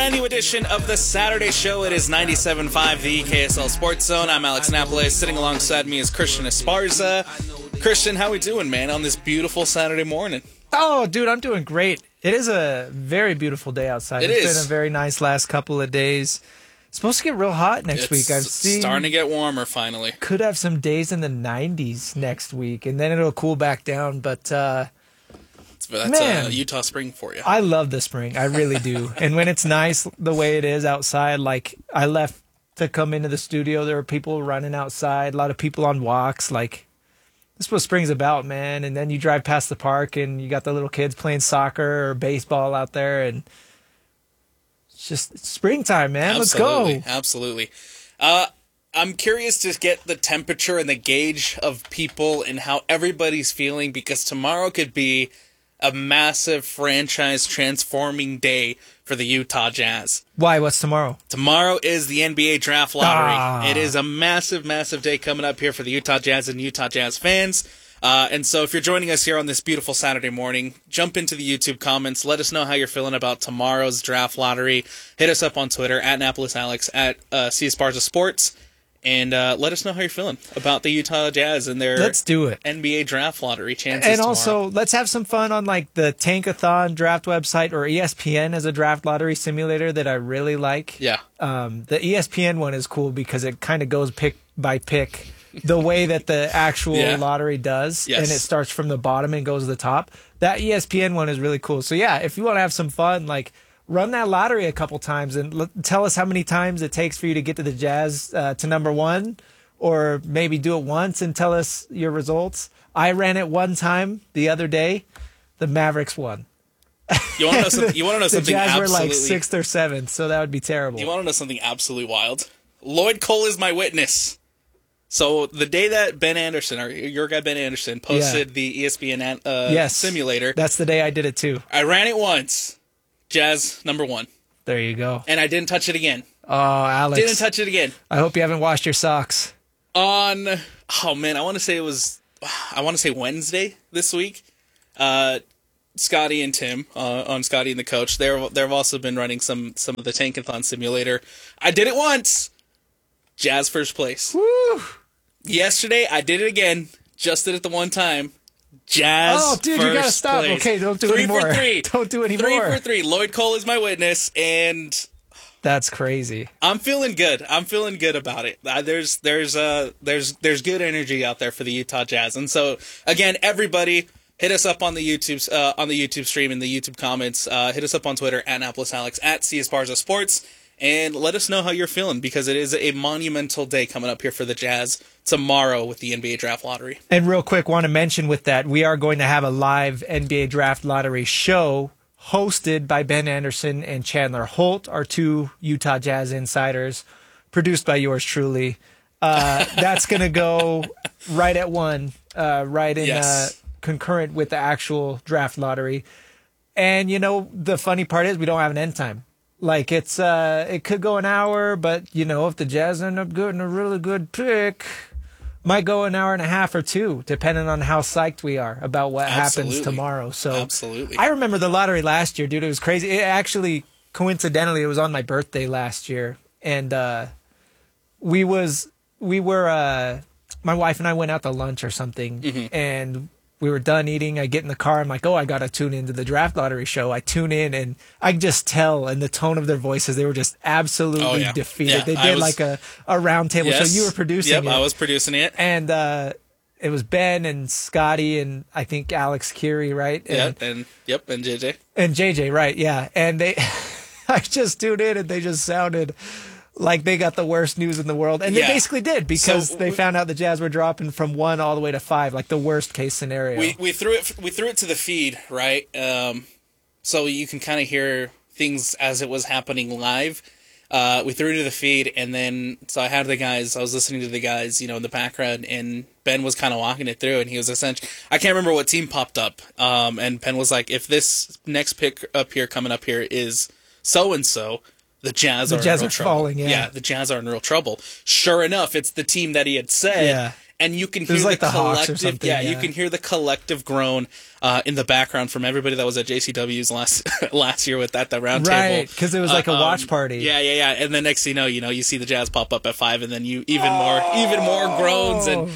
brand new edition of the Saturday Show. It is 97.5, the KSL Sports Zone. I'm Alex Napoles. Sitting alongside me is Christian Esparza. Christian, how we doing, man, on this beautiful Saturday morning? Oh, dude, I'm doing great. It is a very beautiful day outside. It's been a very nice last couple of days. It's supposed to get real hot next week. I've seen starting to get warmer finally. Could have some days in the 90s next week, and then it'll cool back down. But that's Utah spring for you. I love the spring. I really do. And when it's nice the way it is outside, like I left to come into the studio, there were people running outside, a lot of people on walks. Like, this is what spring's about, man. And then you drive past the park, and you got the little kids playing soccer or baseball out there, and it's springtime, man. Absolutely. Let's go. Absolutely. I'm curious to get the temperature and the gauge of people and how everybody's feeling, because tomorrow could be a massive franchise transforming day for the Utah Jazz. Why? What's tomorrow? Tomorrow is the NBA Draft Lottery. It is a massive, massive day coming up here for the Utah Jazz and Utah Jazz fans. And so if you're joining us here on this beautiful Saturday morning, jump into the YouTube comments. Let us know how you're feeling about tomorrow's draft lottery. Hit us up on Twitter, at NapolisAlex, at C. Esparza Sports. And let us know how you're feeling about the Utah Jazz and their Let's do it. NBA Draft Lottery chances And tomorrow. also, let's have some fun on like the Tankathon draft website, or ESPN as a draft lottery simulator that I really like. Yeah. The ESPN one is cool because it kind of goes pick by pick the way that the actual lottery does. Yes. And it starts from the bottom and goes to the top. That ESPN one is really cool. So yeah, if you want to have some fun, like run that lottery a couple times and tell us how many times it takes for you to get to the Jazz to number one, or maybe do it once and tell us your results. I ran it one time the other day. The Mavericks won. You want to know something? You want to know something? The Jazz absolutely, were like 6th or 7th, so that would be terrible. You want to know something absolutely wild? Lloyd Cole is my witness. So the day that Ben Anderson, or your guy Ben Anderson, posted the ESPN simulator, that's the day I did it too. I ran it once. Jazz number one. There you go. And I didn't touch it again. Oh, Alex. Didn't touch it again. I hope you haven't washed your socks. I want to say Wednesday this week. Scotty and Tim, on Scotty and the Coach, they've also been running some of the Tankathon simulator. I did it once. Jazz first place. Woo! Yesterday, I did it again. Just did it the one time. Jazz Oh, dude, you gotta stop. place. Okay, don't do any more. 3 for 3. Don't do any 3 more. 3 for 3. Lloyd Cole is my witness, and that's crazy. I'm feeling good. I'm feeling good about it. There's good energy out there for the Utah Jazz, and so again, everybody, hit us up on the YouTube stream, in the YouTube comments. Hit us up on Twitter, at NapolisAlex, at C. Esparza Sports, and let us know how you're feeling, because it is a monumental day coming up here for the Jazz tomorrow with the NBA Draft Lottery. And real quick, want to mention with that, we are going to have a live NBA Draft Lottery show hosted by Ben Anderson and Chandler Holt, our two Utah Jazz insiders, produced by yours truly. That's going to go right at 1, concurrent with the actual draft lottery. And, you know, the funny part is we don't have an end time. Like, it could go an hour, but, you know, if the Jazz end up getting a really good pick, might go an hour and a half or 2, depending on how psyched we are about what happens tomorrow. So absolutely. I remember the lottery last year, dude. It was crazy. It actually, coincidentally, it was on my birthday last year. And we were my wife and I went out to lunch or something, and we were done eating. I get in the car. I'm like, I got to tune into the draft lottery show. I tune in, and I can just tell in the tone of their voices, they were just absolutely defeated. Yeah, they did like a round table. Yes. So you were producing it. Yep, I was producing it. And it was Ben and Scotty and I think Alex Curie, right? And JJ. And JJ, right, yeah. And I just tuned in, and they just sounded like they got the worst news in the world. And they basically did, because they found out the Jazz were dropping from 1 all the way to 5, like the worst case scenario. We threw it to the feed, right? So you can kind of hear things as it was happening live. We threw it to the feed, and then so I was listening to the guys, you know, in the background, and Ben was kind of walking it through, and he was essentially, I can't remember what team popped up. And Ben was like, if this next pick up here, coming up here, is so-and-so, the Jazz are in real trouble. Falling, yeah. The Jazz are in real trouble. Sure enough, it's the team that he had said. Yeah. and you can hear was like the Hawks or collective, something, yeah, yeah. you can hear the collective groan in the background from everybody that was at JCW's last year with the round table. Right, because it was like a watch party. Yeah. And then next thing you know, you see the Jazz pop up at 5, and then you even more groans, and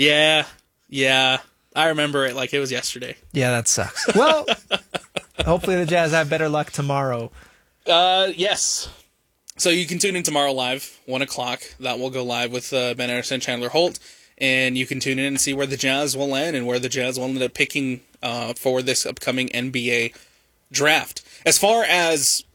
yeah. I remember it like it was yesterday. Yeah, that sucks. Well, hopefully the Jazz have better luck tomorrow. Yes. So you can tune in tomorrow live, 1:00. That will go live with Ben Anderson, Chandler Holt, and you can tune in and see where the Jazz will land and where the Jazz will end up picking for this upcoming NBA draft. As far as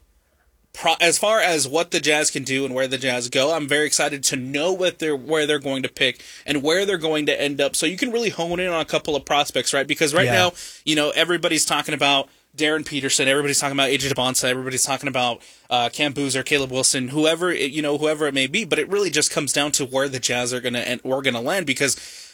what the Jazz can do and where the Jazz go, I'm very excited to know where they're going to pick and where they're going to end up. So you can really hone in on a couple of prospects, right? Because now, everybody's talking about Darren Peterson, everybody's talking about AJ DeBonsa, everybody's talking about Cam Boozer, Caleb Wilson, whoever it may be. But it really just comes down to where the Jazz are gonna land because,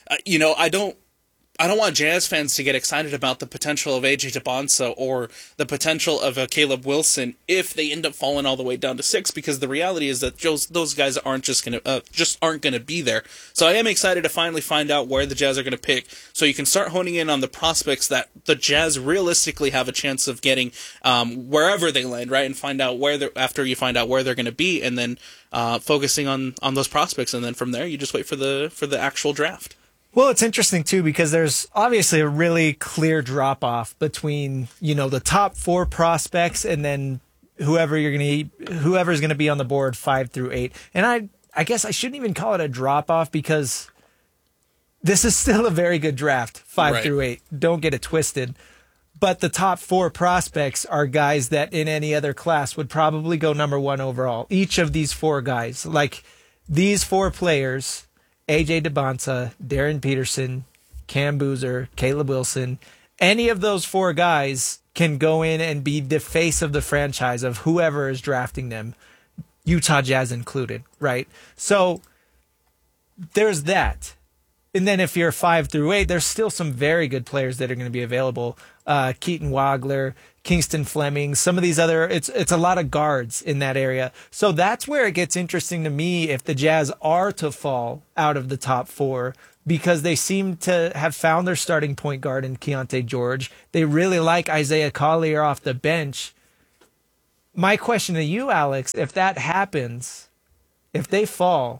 I don't want Jazz fans to get excited about the potential of AJ DeBonsa or the potential of Caleb Wilson if they end up falling all the way down to 6, because the reality is that those guys aren't gonna be there. So I am excited to finally find out where the Jazz are gonna pick, so you can start honing in on the prospects that the Jazz realistically have a chance of getting wherever they land, right? And find out after you find out where they're gonna be, and then focusing on those prospects, and then from there you just wait for the actual draft. Well, it's interesting, too, because there's obviously a really clear drop-off between, the top 4 prospects and then whoever's going to be on the board 5 through 8. And I guess I shouldn't even call it a drop-off because this is still a very good draft, 5 through 8. Don't get it twisted. But the top 4 prospects are guys that in any other class would probably go number 1 overall. Each of these 4 guys, like these 4 players, AJ DeBonsa, Darren Peterson, Cam Boozer, Caleb Wilson, any of those 4 guys can go in and be the face of the franchise of whoever is drafting them, Utah Jazz included, right? So there's that. And then if you're 5 through 8, there's still some very good players that are going to be available. Keaton Wagler, Kingston Fleming, some of these other, it's a lot of guards in that area. So that's where it gets interesting to me if the Jazz are to fall out of the top 4, because they seem to have found their starting point guard in Keontae George. They really like Isaiah Collier off the bench. My question to you, Alex, if that happens, if they fall,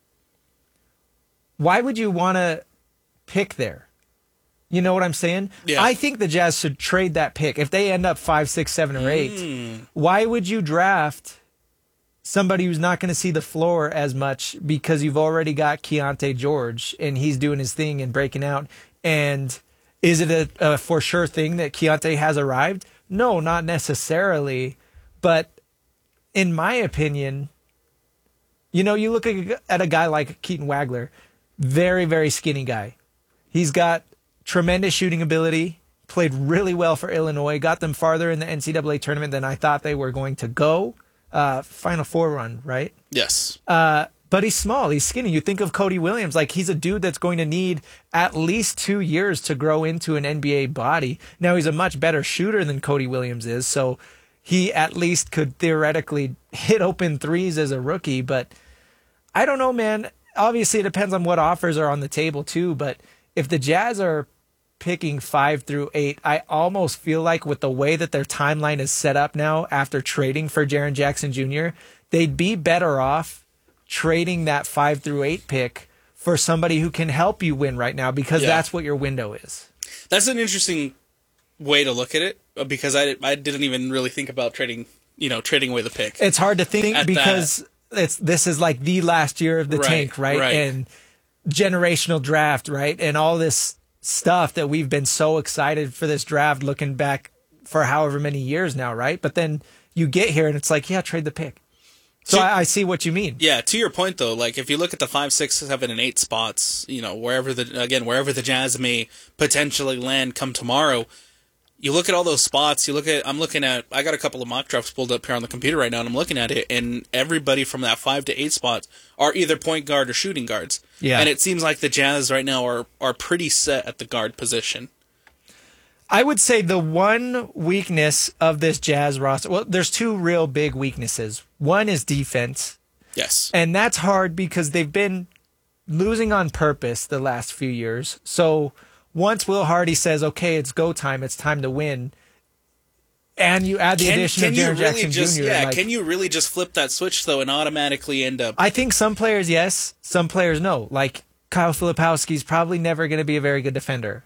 why would you want to pick there? You know what I'm saying? Yeah. I think the Jazz should trade that pick. If they end up 5, 6, 7, or 8, why would you draft somebody who's not going to see the floor as much because you've already got Keontae George and he's doing his thing and breaking out? And is it a for sure thing that Keontae has arrived? No, not necessarily. But in my opinion, you look at a guy like Keaton Wagler, very, very skinny guy. He's got tremendous shooting ability, played really well for Illinois, got them farther in the NCAA tournament than I thought they were going to go. Final 4 run, right? Yes. But he's small, he's skinny. You think of Cody Williams, like he's a dude that's going to need at least 2 years to grow into an NBA body. Now he's a much better shooter than Cody Williams is, so he at least could theoretically hit open threes as a rookie, but I don't know, man. Obviously, it depends on what offers are on the table, too. But if the Jazz are picking 5 through 8, I almost feel like with the way that their timeline is set up now after trading for Jaren Jackson Jr., they'd be better off trading that 5 through 8 pick for somebody who can help you win right now, because that's what your window is. That's an interesting way to look at it, because I didn't even really think about trading away the pick. It's hard to think because this is like the last year of the tank, right? And generational draft, right? And all this stuff that we've been so excited for this draft, looking back for however many years now, right? But then you get here and it's like, trade the pick. So I see what you mean. Yeah, to your point though, like if you look at the 5, 6, 7, and 8 spots, wherever the Jazz may potentially land come tomorrow, you look at all those spots, I got a couple of mock drafts pulled up here on the computer right now, and I'm looking at it, and everybody from that 5 to 8 spots are either point guard or shooting guards. Yeah. And it seems like the Jazz right now are pretty set at the guard position. I would say the one weakness of this Jazz roster, well, there's 2 real big weaknesses. One is defense. Yes. And that's hard because they've been losing on purpose the last few years. So once Will Hardy says, okay, it's go time, it's time to win, and you add the addition of Jaren Jackson Jr. Yeah, can you really just flip that switch, though, and automatically end up... I think some players, yes. Some players, no. Like, Kyle Filipowski's probably never going to be a very good defender.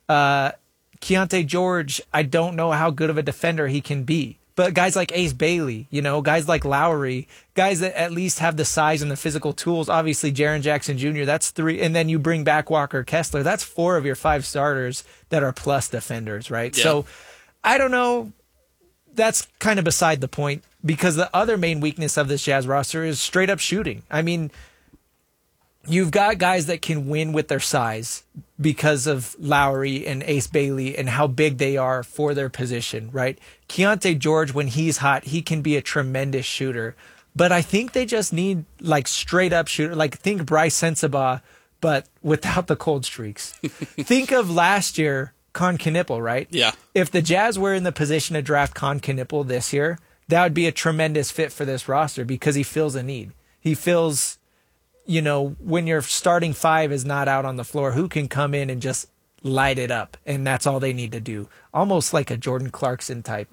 Keontae George, I don't know how good of a defender he can be. But guys like Ace Bailey, guys like Lowry, guys that at least have the size and the physical tools. Obviously, Jaren Jackson Jr., that's 3. And then you bring back Walker Kessler. That's 4 of your 5 starters that are plus defenders, right? Yeah. So, I don't know. That's kind of beside the point, because the other main weakness of this Jazz roster is straight up shooting. I mean, you've got guys that can win with their size because of Lowry and Ace Bailey and how big they are for their position, right? Keontae George, when he's hot, he can be a tremendous shooter. But I think they just need like straight up shooter. Like think Bryce Sensabaugh, but without the cold streaks. Think of last year, Con Knipple, right? Yeah. If the Jazz were in the position to draft Con Knipple this year, that would be a tremendous fit for this roster because he fills a need. He fills... when your starting 5 is not out on the floor, who can come in and just light it up? And that's all they need to do. Almost like a Jordan Clarkson type,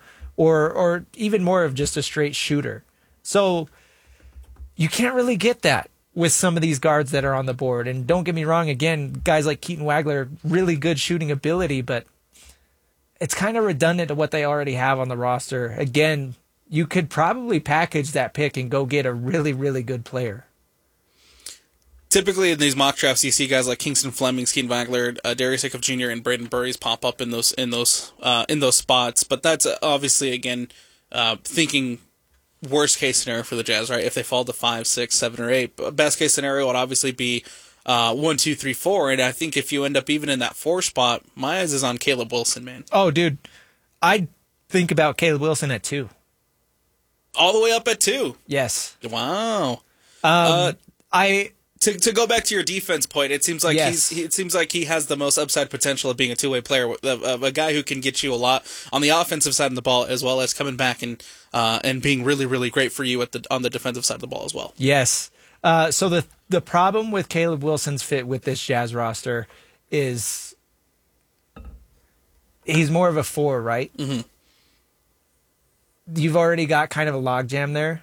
or even more of just a straight shooter. So you can't really get that with some of these guards that are on the board. And don't get me wrong, again, guys like Keaton Wagler, really good shooting ability, but it's kind of redundant to what they already have on the roster. Again, you could probably package that pick and go get a really, really good player. Typically in these mock drafts, you see guys like Kingston Fleming, Keaton Wagler, Darius Jacob Jr., and Braden Burries pop up in those spots. But that's obviously again thinking worst case scenario for the Jazz, right? If they fall to 5, 6, 7, or 8, best case scenario would obviously be 1, 2, 3, 4. And I think if you end up even in that 4 spot, my eyes is on Caleb Wilson, man. Oh, dude, I'd think about Caleb Wilson at 2. All the way up at 2. Yes. Wow. To go back to your defense point, it seems like yes. he has the most upside potential of being a two-way player, of a guy who can get you a lot on the offensive side of the ball, as well as coming back and being really, really great for you on the defensive side of the ball as well. Yes. So the problem with Caleb Wilson's fit with this Jazz roster is he's more of a 4, right? Mm-hmm. You've already got kind of a logjam there.